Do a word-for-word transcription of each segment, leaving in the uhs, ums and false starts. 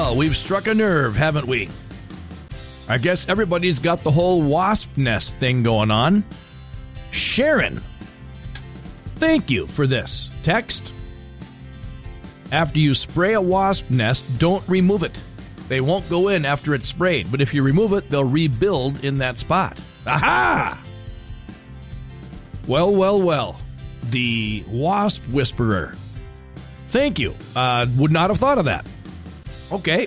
Well, we've struck a nerve, haven't we? I guess everybody's got the whole wasp nest thing going on. Sharon, thank you for this text. After you spray a wasp nest, don't remove it. They won't go in after it's sprayed, but if you remove it, they'll rebuild in that spot. Aha! Well, well, well. The wasp whisperer. Thank you. Uh, would not have thought of that. Okay.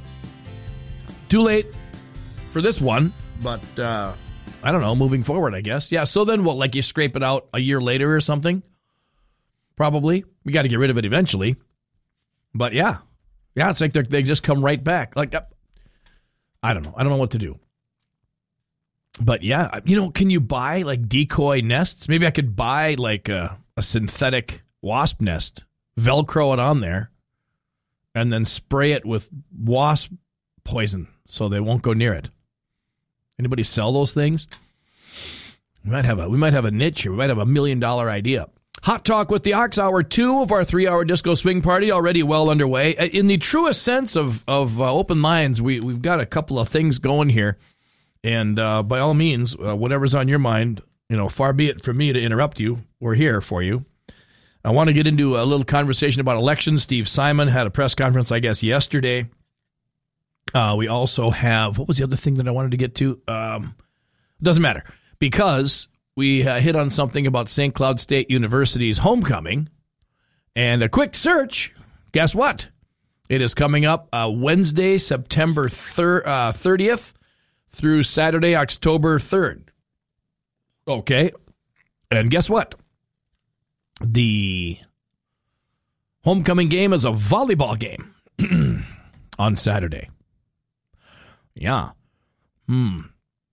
Too late for this one, but uh, I don't know, moving forward, I guess. Yeah, so then what, like you scrape it out a year later or something? Probably. We got to get rid of it eventually. But yeah. Yeah, it's like they just come right back. Like, I don't know. I don't know what to do. But yeah, you know, can you buy like decoy nests? Maybe I could buy like a, a synthetic wasp nest, Velcro it on there, and then spray it with wasp poison so they won't go near it. Anybody sell those things? We might have a we might have a niche here. We might have a million dollar idea. Hot Talk with the Ox, hour two of our three-hour disco swing party, already well underway. In the truest sense of of uh, open minds, we we've got a couple of things going here, and uh, by all means, uh, whatever's on your mind, you know, far be it from me to interrupt you. We're here for you. I want to get into a little conversation about elections. Steve Simon had a press conference, I guess, yesterday. Uh, we also have, what was the other thing that I wanted to get to? Um, doesn't matter, because we uh, hit on something about Saint Cloud State University's homecoming, and a quick search, guess what? It is coming up uh, Wednesday, September thir- uh, thirtieth through Saturday, October third. Okay, and guess what? The homecoming game is a volleyball game on Saturday. Yeah. Hmm.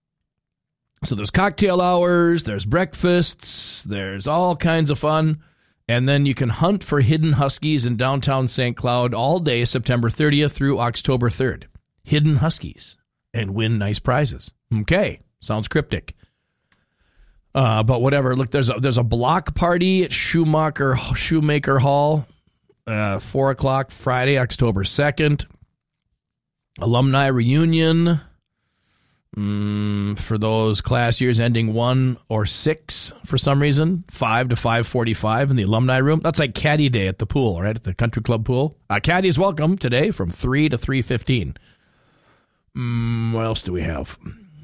So there's cocktail hours, there's breakfasts, there's all kinds of fun. And then you can hunt for hidden huskies in downtown Saint Cloud all day, September thirtieth through October third. Hidden huskies. And win nice prizes. Okay. Sounds cryptic. Uh, but whatever. Look, there's a, there's a block party at Shoemaker, Shoemaker Hall, uh, four o'clock Friday, October second. Alumni reunion. Mm, for those class years ending one or six for some reason, five to five forty-five in the alumni room. That's like caddy day at the pool, right? At the country club pool. Uh, caddies welcome today from three to three fifteen. Mm, what else do we have?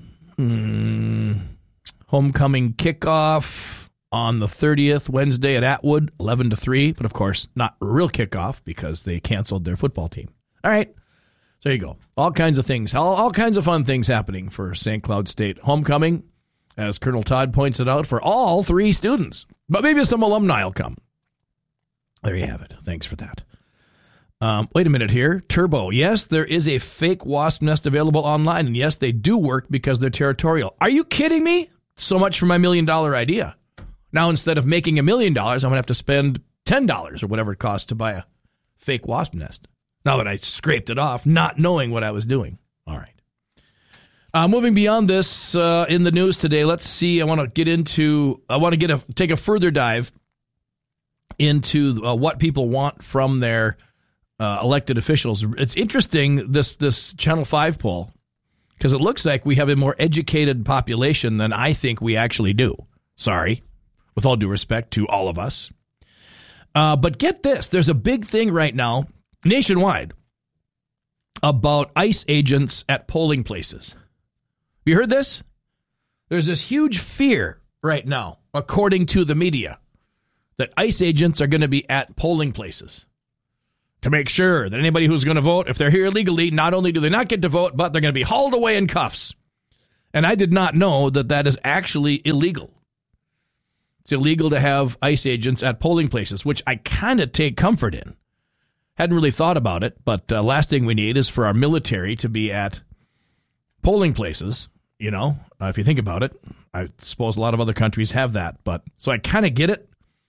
Mm, homecoming kickoff on the thirtieth, Wednesday at Atwood, eleven to three. But of course, not a real kickoff because they canceled their football team. All right. There you go. All kinds of things, all, all kinds of fun things happening for Saint Cloud State homecoming, as Colonel Todd points it out, for all three students. But maybe some alumni will come. There you have it. Thanks for that. Um, wait a minute here. Turbo. Yes, there is a fake wasp nest available online, and yes, they do work because they're territorial. Are you kidding me? So much for my million dollar idea. Now, instead of making a million dollars, I'm going to have to spend ten dollars or whatever it costs to buy a fake wasp nest. Now that I scraped it off, not knowing what I was doing. All right. Uh, moving beyond this, uh, in the news today, let's see. I want to get into, I want to get a, take a further dive into uh, what people want from their uh, elected officials. It's interesting, this, this Channel five poll, because it looks like we have a more educated population than I think we actually do. Sorry, with all due respect to all of us. Uh, but get this, there's a big thing right now nationwide about ICE agents at polling places. You heard this? There's this huge fear right now, according to the media, that ICE agents are going to be at polling places to make sure that anybody who's going to vote, if they're here illegally, not only do they not get to vote, but they're going to be hauled away in cuffs. And I did not know that that is actually illegal. It's illegal to have ICE agents at polling places, which I kind of take comfort in. Hadn't really thought about it, but uh, last thing we need is for our military to be at polling places, you know, uh, if you think about it. I suppose a lot of other countries have that, but so I kind of get it.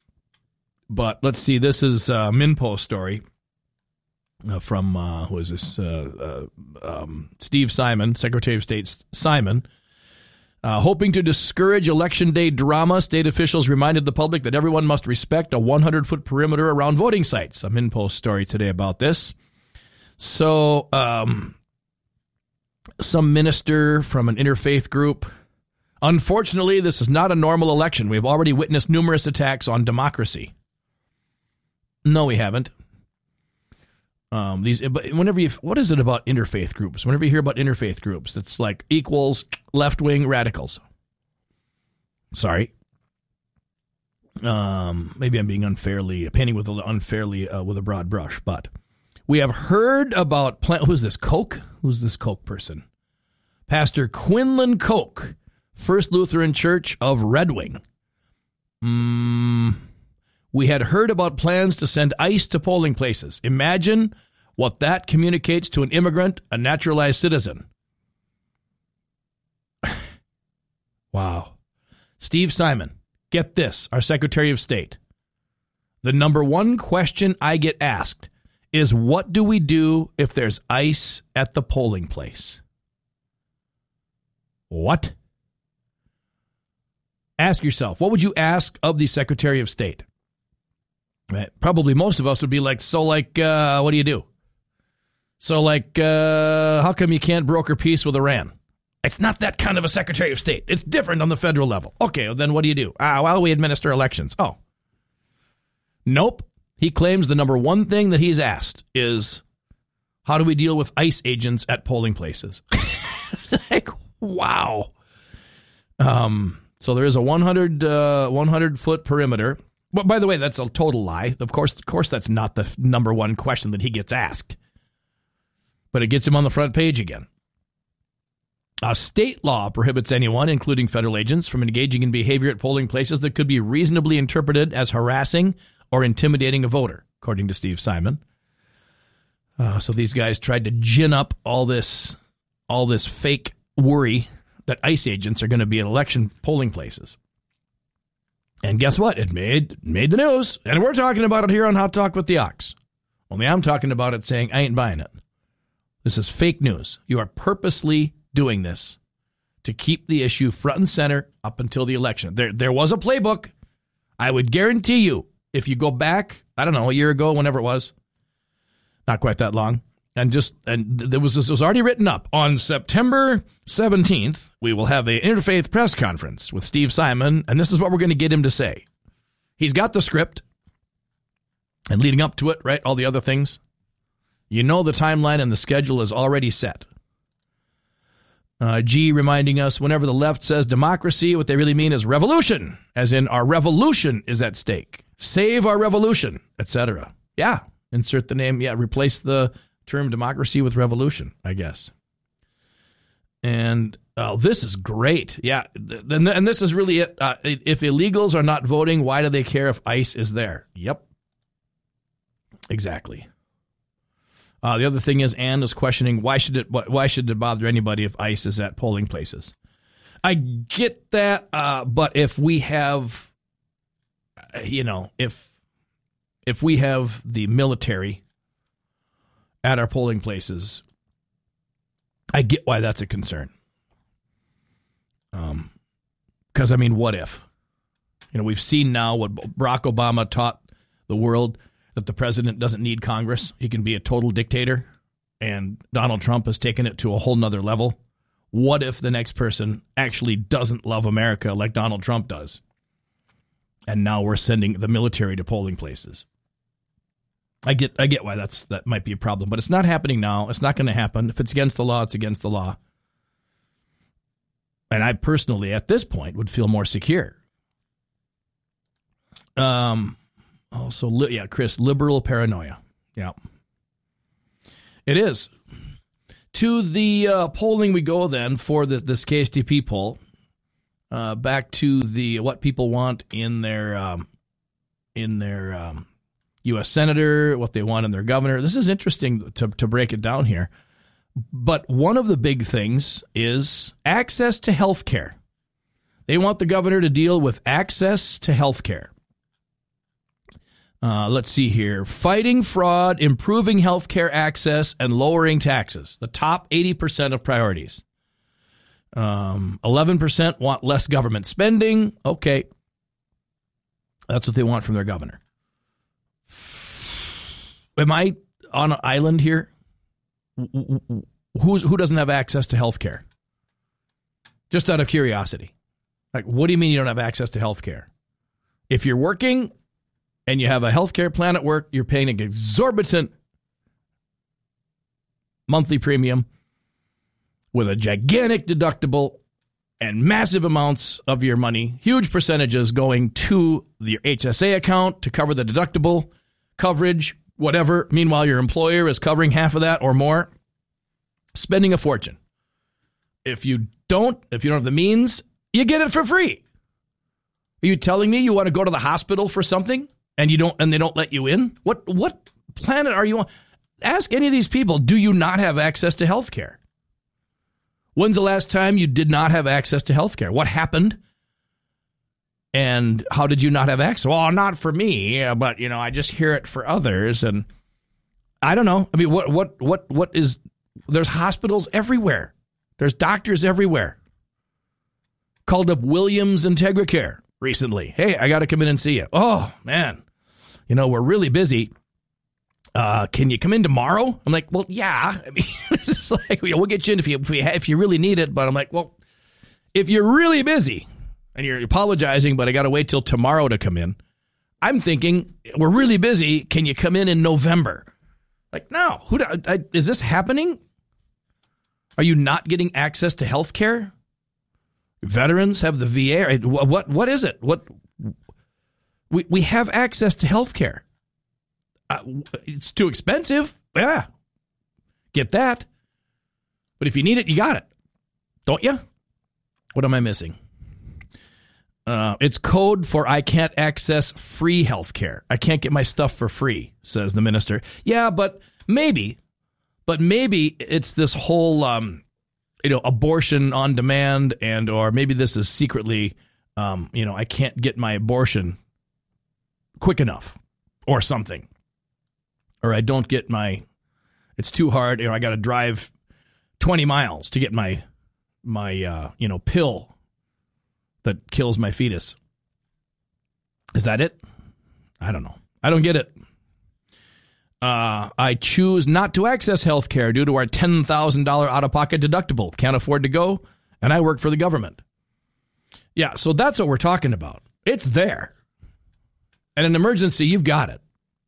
But let's see, this is a Minpo story uh, from, uh, who is this, uh, uh, um, Steve Simon, Secretary of State Simon. Uh, hoping to discourage Election Day drama, state officials reminded the public that everyone must respect a one hundred foot perimeter around voting sites. A Minpost story today about this. So, um, some minister from an interfaith group. Unfortunately, this is not a normal election. We've already witnessed numerous attacks on democracy. No, we haven't. Um, these, but whenever you, what is it about interfaith groups? Whenever you hear about interfaith groups, it's like equals left-wing radicals. Sorry. Um, maybe I'm being unfairly painting with a, unfairly uh, with a broad brush, but we have heard about plan- who's this Koch? Who's this Koch person? Pastor Quinlan Koch, First Lutheran Church of Red Wing. Mm, we had heard about plans to send ICE to polling places. Imagine what that communicates to an immigrant, a naturalized citizen. Wow. Steve Simon, get this, our Secretary of State. The number one question I get asked is, what do we do if there's ICE at the polling place? What? Ask yourself, what would you ask of the Secretary of State? Right. Probably most of us would be like, so like, uh, what do you do? So like, uh, how come you can't broker peace with Iran? It's not that kind of a Secretary of State. It's different on the federal level. Okay, well, then what do you do? Ah, well, we administer elections. Oh. Nope. He claims the number one thing that he's asked is, how do we deal with ICE agents at polling places? Like, wow. Um, so there is a one hundred, uh, one hundred foot perimeter. But by the way, that's a total lie. Of course, of course, that's not the number one question that he gets asked. But it gets him on the front page again. A state law prohibits anyone, including federal agents, from engaging in behavior at polling places that could be reasonably interpreted as harassing or intimidating a voter, according to Steve Simon. Uh, so these guys tried to gin up all this, all this fake worry that ICE agents are going to be at election polling places. And guess what? It made made the news. And we're talking about it here on Hot Talk with the Ox. Only I'm talking about it saying I ain't buying it. This is fake news. You are purposely doing this to keep the issue front and center up until the election. There, there was a playbook. I would guarantee you, if you go back, I don't know, a year ago, whenever it was, not quite that long, and just and there was this was already written up. On September seventeenth, we will have an interfaith press conference with Steve Simon, and this is what we're going to get him to say. He's got the script, and leading up to it, right, all the other things. You know the timeline and the schedule is already set. Uh, G reminding us, whenever the left says democracy, what they really mean is revolution, as in our revolution is at stake. Save our revolution, et cetera. Yeah, insert the name. Yeah, replace the term democracy with revolution, I guess. And oh, this is great. Yeah, and, and this is really it. Uh, if illegals are not voting, why do they care if ICE is there? Yep. Exactly. Uh, the other thing is, Ann is questioning, why should it why should it bother anybody if ICE is at polling places? I get that, uh, but if we have, you know, if if we have the military at our polling places, I get why that's a concern. Um, because, I mean, what if? You know, we've seen now what Barack Obama taught the world, that the president doesn't need Congress. He can be a total dictator. And Donald Trump has taken it to a whole nother level. What if the next person actually doesn't love America like Donald Trump does? And now we're sending the military to polling places. I get I get why that's that might be a problem, but it's not happening now. It's not going to happen. If it's against the law, it's against the law. And I personally, at this point, would feel more secure. Um. Also, yeah, Chris, liberal paranoia. Yeah. It is. To the uh, polling we go then for the, this K S T P poll. Uh, back to the what people want in their um, in their um, U S senator, what they want in their governor. This is interesting to to break it down here. But one of the big things is access to health care. They want the governor to deal with access to health care. Uh, let's see here. Fighting fraud, improving health care access, and lowering taxes. The top eighty percent of priorities. Um, eleven percent want less government spending. Okay. That's what they want from their governor. Am I on an island here? Who's, who doesn't have access to health care? Just out of curiosity. Like, what do you mean you don't have access to health care? If you're working and you have a health care plan at work, you're paying an exorbitant monthly premium with a gigantic deductible and massive amounts of your money, huge percentages going to the H S A account to cover the deductible coverage, whatever. Meanwhile, your employer is covering half of that or more, spending a fortune. If you don't, if you don't have the means, you get it for free. Are you telling me you want to go to the hospital for something and you don't, and they don't let you in? What, what planet are you on? Ask any of these people, do you not have access to health care? When's the last time you did not have access to health care? What happened? And how did you not have access? Well, not for me, but, you know, I just hear it for others. And I don't know. I mean, what, what, what, what is, there's hospitals everywhere. There's doctors everywhere. Called up Williams IntegraCare recently. Hey, I got to come in and see you. Oh, man. You know, we're really busy. Uh, can you come in tomorrow? I'm like, well, yeah. I mean, it's like, we'll get you in if you, if you if you really need it. But I'm like, well, if you're really busy and you're apologizing, but I got to wait till tomorrow to come in. I'm thinking, we're really busy. Can you come in in November? Like, no. Who do, I, is this happening? Are you not getting access to health care? Veterans have the V A. What, what, what is it? What we we have access to health care. Uh, it's too expensive. Yeah. Get that. But if you need it, you got it. Don't you? What am I missing? Uh, it's code for I can't access free health care. I can't get my stuff for free, says the minister. Yeah, but maybe. But maybe it's this whole, um, you know, abortion on demand, and or maybe this is secretly, um, you know, I can't get my abortion quick enough or something. Or I don't get my, it's too hard, you know, I got to drive twenty miles to get my, my, uh, you know, pill that kills my fetus. Is that it? I don't know. I don't get it. Uh, I choose not to access health care due to our ten thousand dollars out-of-pocket deductible. Can't afford to go, and I work for the government. Yeah, so that's what we're talking about. It's there. And in an emergency, you've got it.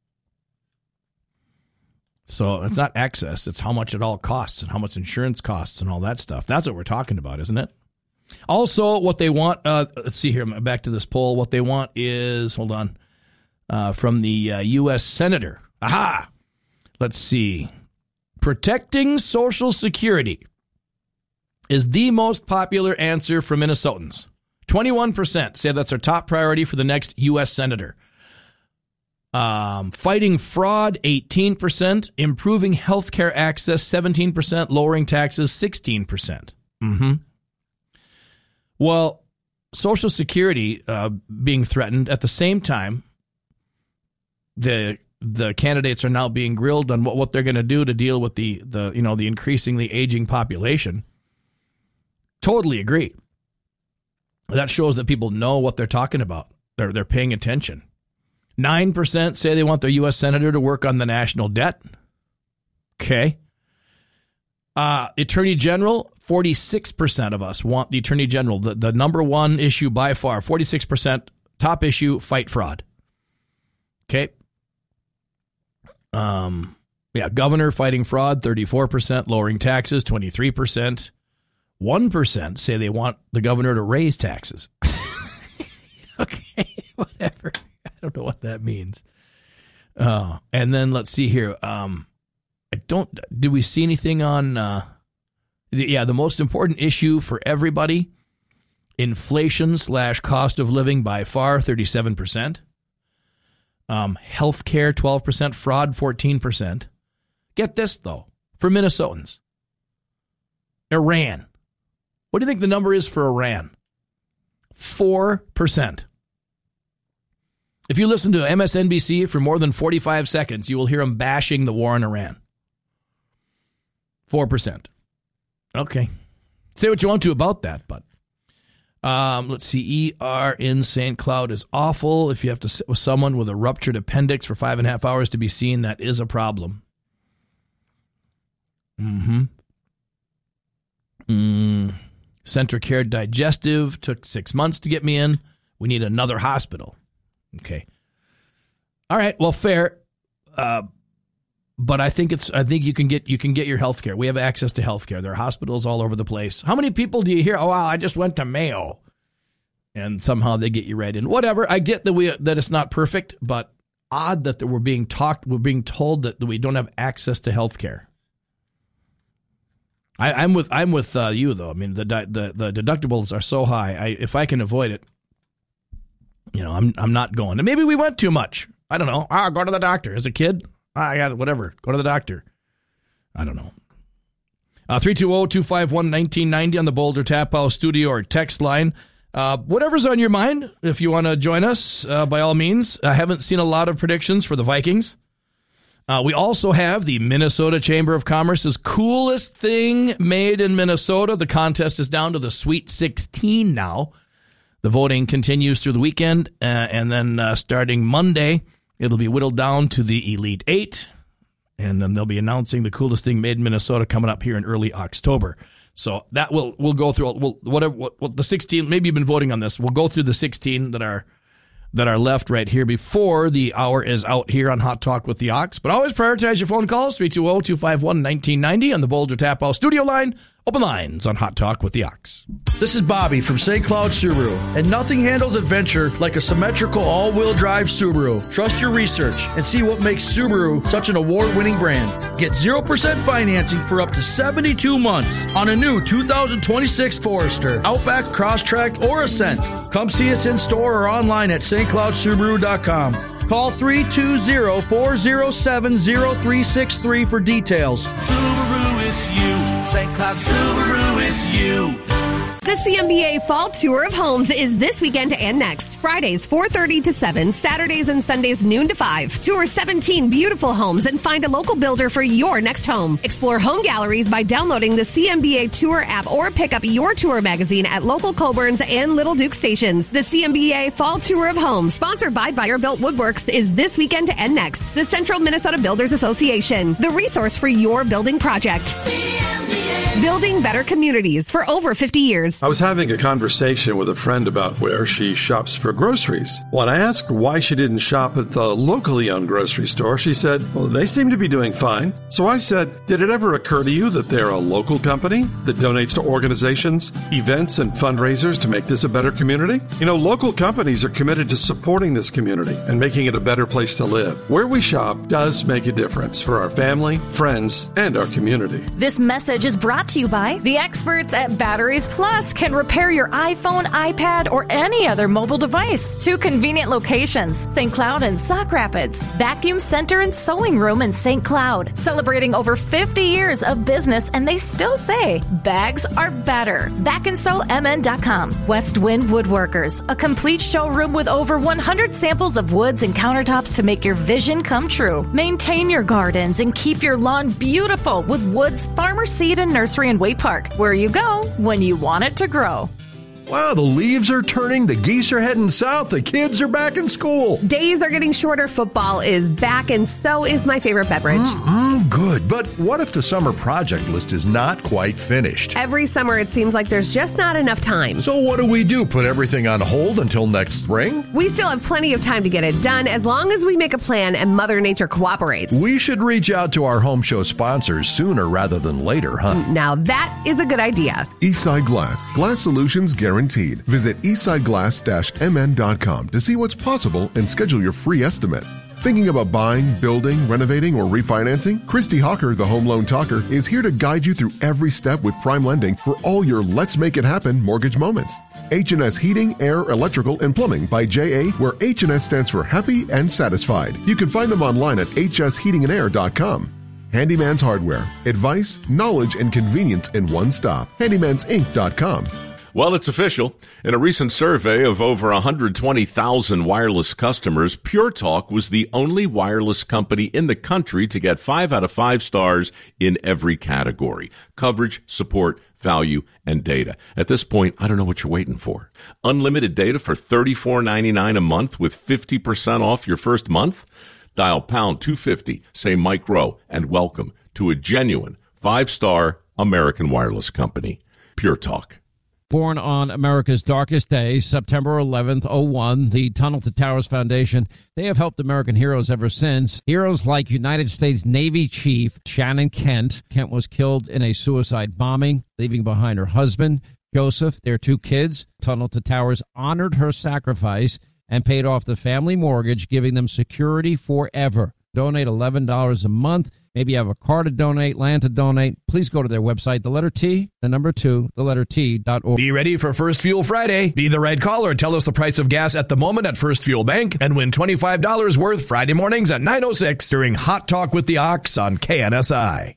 So it's not access, it's how much it all costs and how much insurance costs and all that stuff. That's what we're talking about, isn't it? Also, what they want, uh, let's see here, back to this poll. What they want is, hold on, uh, from the uh, U S Senator. Aha! Let's see. Protecting Social Security is the most popular answer for Minnesotans. twenty-one percent say that's their top priority for the next U S Senator. Um, fighting fraud, eighteen percent. Improving healthcare access, seventeen percent. Lowering taxes, sixteen percent. Mm-hmm. Well, Social Security uh, being threatened at the same time, the the candidates are now being grilled on what, what they're going to do to deal with the, the you know the increasingly aging population. Totally agree. That shows that people know what they're talking about. They're they're paying attention. Nine percent say they want their U S senator to work on the national debt. Okay. Uh, Attorney General, forty-six percent of us want the Attorney General, the, the number one issue by far, forty-six percent, top issue, fight fraud. Okay. Um, yeah, governor fighting fraud, thirty-four percent, lowering taxes, twenty-three percent. one percent say they want the governor to raise taxes. Okay, whatever. I don't know what that means. Uh, and then let's see here. Um, I don't, do we see anything on, uh, the, yeah, the most important issue for everybody, inflation slash cost of living by far, thirty-seven percent. Um, healthcare, twelve percent, fraud, fourteen percent. Get this, though, for Minnesotans. Iran. What do you think the number is for Iran? four percent. If you listen to M S N B C for more than forty-five seconds, you will hear them bashing the war in Iran. four percent. Okay. Say what you want to about that, but um, let's see. E R in Saint Cloud is awful. If you have to sit with someone with a ruptured appendix for five and a half hours to be seen, that is a problem. Mm-hmm. Mm. Centricare Digestive took six months to get me in. We need another hospital. Okay. All right. Well, fair. Uh, but I think it's. I think you can get you can get your health care. We have access to health care. There are hospitals all over the place. How many people do you hear? Oh, wow, I just went to Mayo, and somehow they get you right in. Whatever. I get that we that it's not perfect, but odd that we're being talked. We're being told that we don't have access to health care. I, I'm with I'm with uh, you though. I mean, the, the the deductibles are so high. I, if I can avoid it, you know, I'm I'm not going. And maybe we went too much. I don't know. Ah, go to the doctor as a kid. Ah, I got it. Whatever. Go to the doctor. I don't know. Uh, three two zero, two five one, one nine nine zero on the Boulder Tap House studio or text line. Uh, whatever's on your mind. If you want to join us, uh, by all means. I haven't seen a lot of predictions for the Vikings. Uh, we also have the Minnesota Chamber of Commerce's coolest thing made in Minnesota. The contest is down to the Sweet sixteen now. The voting continues through the weekend, uh, and then uh, starting Monday, it'll be whittled down to the Elite Eight, and then they'll be announcing the coolest thing made in Minnesota coming up here in early October. So that will we'll go through we'll, whatever what, what the sixteen. Maybe you've been voting on this. We'll go through the sixteen that are. that are left right here before the hour is out here on Hot Talk with the Ox. But always prioritize your phone calls, three two zero, two five one, one nine nine zero on the Boulder Tap House studio line. Open lines on Hot Talk with the Ox. This is Bobby from Saint Cloud Subaru, and nothing handles adventure like a symmetrical all-wheel drive Subaru. Trust your research and see what makes Subaru such an award-winning brand. Get zero percent financing for up to seventy-two months on a new two thousand twenty-six Forester, Outback, Crosstrek, or Ascent. Come see us in store or online at st cloud subaru dot com. Call three two zero, four zero seven, zero three six three for details. Subaru, it's you. Saint Cloud Subaru, it's you. The C M B A Fall Tour of Homes is this weekend and next. Fridays, four thirty to seven. Saturdays and Sundays, noon to five. Tour seventeen beautiful homes and find a local builder for your next home. Explore home galleries by downloading the C M B A Tour app or pick up your tour magazine at local Coborn's and Little Duke stations. The C M B A Fall Tour of Homes, sponsored by Buyer Built Woodworks, is this weekend and next. The Central Minnesota Builders Association, the resource for your building project. C M B A. Building better communities for over fifty years. I was having a conversation with a friend about where she shops for groceries. When I asked why she didn't shop at the locally owned grocery store, she said, well, they seem to be doing fine. So I said, did it ever occur to you that they're a local company that donates to organizations, events, and fundraisers to make this a better community? You know, local companies are committed to supporting this community and making it a better place to live. Where we shop does make a difference for our family, friends, and our community. This message is brought to you by the experts at Batteries Plus. Can repair your iPhone, iPad, or any other mobile device. Two convenient locations, Saint Cloud and Sauk Rapids. Vacuum Center and Sewing Room in Saint Cloud. Celebrating over fifty years of business, and they still say bags are better. back and sew m n dot com. West Wind Woodworkers, a complete showroom with over one hundred samples of woods and countertops to make your vision come true. Maintain your gardens and keep your lawn beautiful with Woods Farmer Seed and Nursery in Way Park, where you go when you want it to grow. Wow, the leaves are turning, the geese are heading south, the kids are back in school. Days are getting shorter, football is back, and so is my favorite beverage. Mm-mm, good, but what if the summer project list is not quite finished? Every summer it seems like there's just not enough time. So what do we do, put everything on hold until next spring? We still have plenty of time to get it done as long as we make a plan and Mother Nature cooperates. We should reach out to our home show sponsors sooner rather than later, huh? Now that is a good idea. Eastside Glass. Glass solutions guaranteed. Visit eastside glass dash m n dot com to see what's possible and schedule your free estimate. Thinking about buying, building, renovating, or refinancing? Christy Hawker, the Home Loan Talker, is here to guide you through every step with Prime Lending for all your Let's Make It Happen mortgage moments. H and S Heating, Air, Electrical, and Plumbing by J A, where H and S stands for Happy and Satisfied. You can find them online at h s heating and air dot com. Handyman's Hardware. Advice, knowledge, and convenience in one stop. handymans inc dot com. Well, it's official. In a recent survey of over one hundred twenty thousand wireless customers, Pure Talk was the only wireless company in the country to get five out of five stars in every category: coverage, support, value, and data. At this point, I don't know what you're waiting for. Unlimited data for thirty-four ninety-nine a month with fifty percent off your first month? Dial pound two fifty, say Mike Rowe, and welcome to a genuine Five-star American Wireless Company. Pure Talk. Born on America's darkest day, September eleventh, oh one, the Tunnel to Towers Foundation, they have helped American heroes ever since. Heroes like United States Navy Chief Shannon Kent. Kent was killed in a suicide bombing, leaving behind her husband, Joseph, their two kids. Tunnel to Towers honored her sacrifice and paid off the family mortgage, giving them security forever. Donate eleven dollars a month. Maybe you have a car to donate, land to donate. Please go to their website, the letter T, the number two, the letter T dot org. Be ready for First Fuel Friday. Be the right caller. Tell us the price of gas at the moment at First Fuel Bank and win twenty-five dollars worth Friday mornings at nine oh six during Hot Talk with the Ox on K N S I.